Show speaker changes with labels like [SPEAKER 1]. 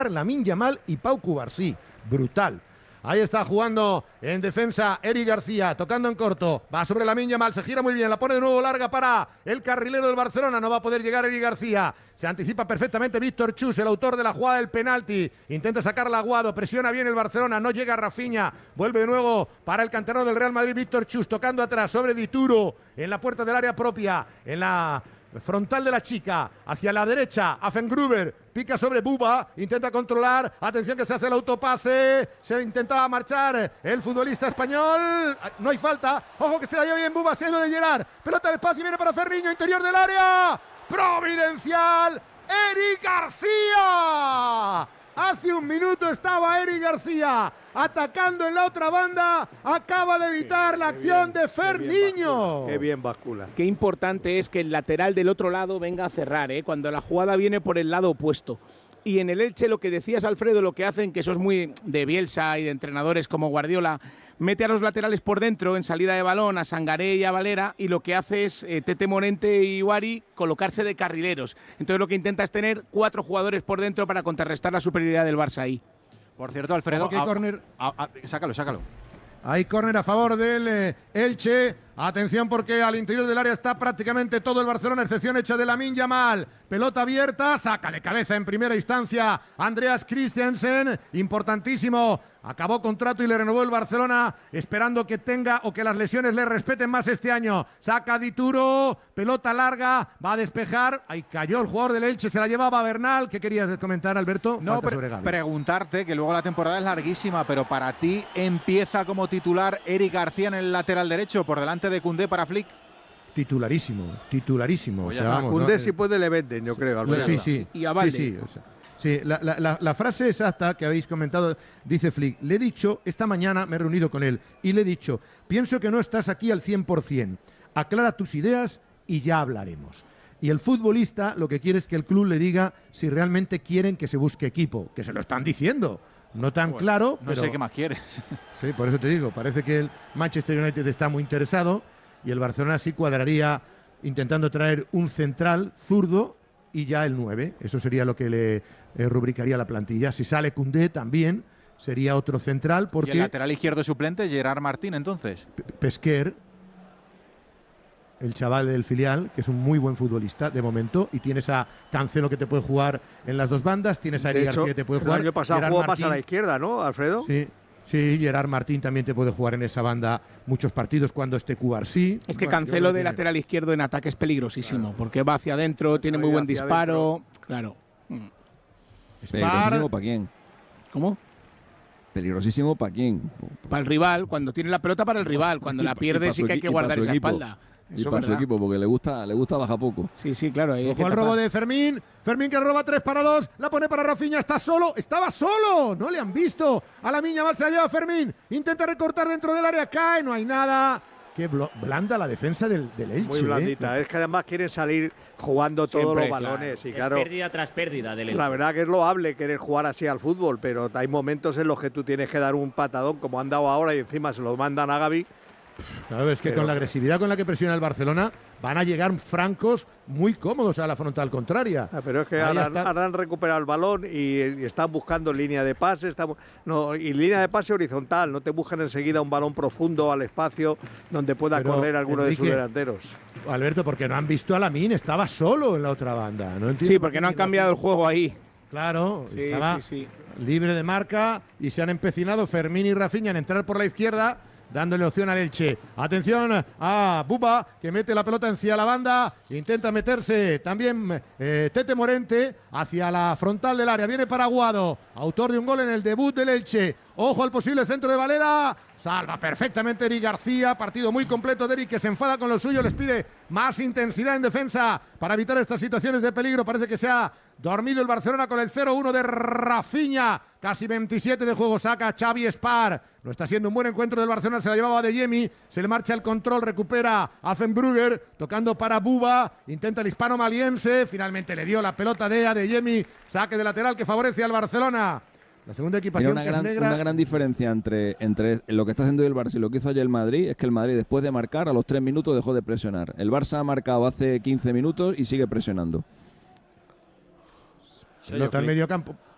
[SPEAKER 1] Lamine Yamal y Pau Cubarsí. Brutal. Ahí está jugando en defensa Eric García, tocando en corto, va sobre Lamine Yamal, se gira muy bien, la pone de nuevo larga para el carrilero del Barcelona, no va a poder llegar Eric García, se anticipa perfectamente Víctor Chus, el autor de la jugada del penalti, intenta sacarla Aguado, presiona bien el Barcelona, no llega Rafinha, vuelve de nuevo para el canterano del Real Madrid, Víctor Chus, tocando atrás sobre Dituro, en la puerta del área propia, en la frontal de la chica, hacia la derecha, Affengruber, pica sobre Buba, intenta controlar, atención que se hace el autopase, se intentaba marchar el futbolista español, no hay falta, ojo que se la lleva bien Buba, se ha ido de Gerard, pelota de espacio y viene para Ferriño, interior del área, providencial, Eric García. Hace un minuto estaba Eric García atacando en la otra banda, acaba de evitar la acción de Ferriño.
[SPEAKER 2] Qué bien bascula.
[SPEAKER 3] Qué importante es que el lateral del otro lado venga a cerrar, cuando la jugada viene por el lado opuesto. Y en el Elche, lo que decías, Alfredo, lo que hacen, que eso es muy de Bielsa y de entrenadores como Guardiola, mete a los laterales por dentro en salida de balón, a Sangaré y a Valera, y lo que hace es Tete Morente y Wari colocarse de carrileros. Entonces lo que intenta es tener 4 jugadores por dentro para contrarrestar la superioridad del Barça ahí.
[SPEAKER 4] Por cierto, Alfredo, sácalo.
[SPEAKER 1] Hay córner a favor del Elche. Atención porque al interior del área está prácticamente todo el Barcelona, excepción hecha de Lamine Yamal. Pelota abierta, saca de cabeza en primera instancia Andreas Christensen, importantísimo. Acabó contrato y le renovó el Barcelona, esperando que tenga o que las lesiones le respeten más este año. Saca Dituro, pelota larga, va a despejar. Ahí cayó el jugador del Elche, se la llevaba Bernal. ¿Qué querías comentar, Alberto?
[SPEAKER 4] No, preguntarte, que luego la temporada es larguísima, pero para ti empieza como titular Eric García en el lateral derecho, por delante de Koundé para Flick.
[SPEAKER 1] Titularísimo.
[SPEAKER 2] O sea, a Koundé si puede le venden, yo creo.
[SPEAKER 1] Alfredo. Sí.
[SPEAKER 3] Y a Valde.
[SPEAKER 1] Sí, o sea. Sí, la frase exacta que habéis comentado, dice Flick, le he dicho, esta mañana me he reunido con él y le he dicho, pienso que no estás aquí al 100%, aclara tus ideas y ya hablaremos. Y el futbolista lo que quiere es que el club le diga si realmente quieren que se busque equipo, que se lo están diciendo, no tan claro,
[SPEAKER 4] no
[SPEAKER 1] pero
[SPEAKER 4] sé qué más quieres.
[SPEAKER 1] Sí, por eso te digo, parece que el Manchester United está muy interesado y el Barcelona sí cuadraría intentando traer un central zurdo y ya el 9, eso sería lo que le rubricaría la plantilla. Si sale Koundé también sería otro central porque...
[SPEAKER 4] ¿Y el lateral izquierdo suplente, Gerard Martín, entonces?
[SPEAKER 1] Pesquer, el chaval del filial, que es un muy buen futbolista de momento, y tienes a Cancelo que te puede jugar en las dos bandas, tienes a Eric García que te puede jugar...
[SPEAKER 2] El año pasado jugó más a la izquierda, ¿no, Alfredo?
[SPEAKER 1] Sí, Gerard Martín también te puede jugar en esa banda muchos partidos cuando esté Cubarsí.
[SPEAKER 3] Es que Cancelo de lateral izquierdo en ataque es peligrosísimo, porque va hacia adentro, tiene muy buen disparo. Claro.
[SPEAKER 5] ¿Peligrosísimo para quién?
[SPEAKER 3] ¿Cómo?
[SPEAKER 5] ¿Peligrosísimo para quién?
[SPEAKER 3] Para el rival, cuando tiene la pelota para el rival, cuando la pierde sí que hay que guardar esa espalda.
[SPEAKER 5] Y para su equipo, porque le gusta bajar poco.
[SPEAKER 3] Sí, claro.
[SPEAKER 1] Ojo al robo de Fermín. Fermín que roba 3-2. La pone para Rafinha. Está solo. Estaba solo. No le han visto. A Lamine Yamal se la lleva Fermín. Intenta recortar dentro del área. Cae. No hay nada. Qué blanda la defensa del Elche.
[SPEAKER 2] Muy blandita. Es que además quieren salir jugando todos los balones.
[SPEAKER 6] Claro.
[SPEAKER 2] Y claro,
[SPEAKER 6] es pérdida tras pérdida del Elche.
[SPEAKER 2] La verdad que es loable querer jugar así al fútbol, pero hay momentos en los que tú tienes que dar un patadón como han dado ahora y encima se lo mandan a Gavi.
[SPEAKER 1] Claro, es que con la agresividad con la que presiona el Barcelona van a llegar francos muy cómodos a la frontal contraria.
[SPEAKER 2] Pero es que ahora han recuperado el balón y están buscando línea de pase, y línea de pase horizontal, no te buscan enseguida un balón profundo al espacio donde pueda correr alguno de sus delanteros.
[SPEAKER 1] Alberto, porque no han visto a Lamine, estaba solo en la otra banda. No
[SPEAKER 3] sí, porque no han cambiado el juego ahí.
[SPEAKER 1] Claro, estaba libre de marca y se han empecinado Fermín y Rafinha en entrar por la izquierda, dándole opción al Elche. Atención a Buba, que mete la pelota hacia la banda, intenta meterse también Tete Morente hacia la frontal del área, viene para Aguado, autor de un gol en el debut del Elche. Ojo al posible centro de Valera, salva perfectamente Eric García, partido muy completo de Eric, que se enfada con lo suyo, les pide más intensidad en defensa para evitar estas situaciones de peligro. Parece que se ha dormido el Barcelona con el 0-1 de Rafinha, casi 27 de juego, saca Xavi Spar. No está siendo un buen encuentro del Barcelona, se la llevaba de Yemi, se le marcha el control, recupera Affengruber, tocando para Buba, intenta el hispano maliense, finalmente le dio la pelota de Yemi, saque de lateral que favorece al Barcelona. La segunda equipación que es negra.
[SPEAKER 5] Una gran diferencia entre lo que está haciendo el Barça y lo que hizo ayer el Madrid es que el Madrid, después de marcar, a los 3 minutos dejó de presionar. El Barça ha marcado hace 15 minutos y sigue presionando.
[SPEAKER 1] Pelota al medio campo.